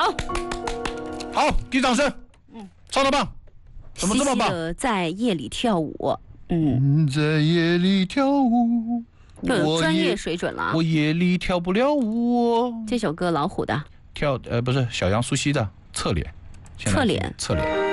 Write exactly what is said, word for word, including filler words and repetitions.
好，给掌声。嗯，唱得棒，怎么这么棒？ 在夜里跳舞，嗯， 在夜里跳舞， 又有专业水准了啊。 我夜里跳不了舞。 这首歌老虎的跳呃不是小杨苏西的侧脸， 侧脸侧脸。